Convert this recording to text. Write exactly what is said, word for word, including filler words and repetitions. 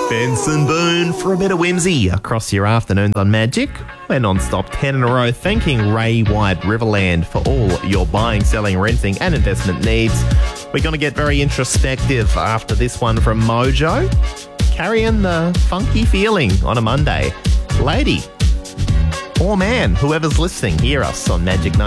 Benson Boone for a bit of whimsy across your afternoons on Magic. We're non-stop ten in a row, thanking Ray White Riverland for all your buying, selling, renting and investment needs. We're going to get very introspective after this one from Mojo. Carrying the funky feeling on a Monday. Lady or man, whoever's listening, hear us on Magic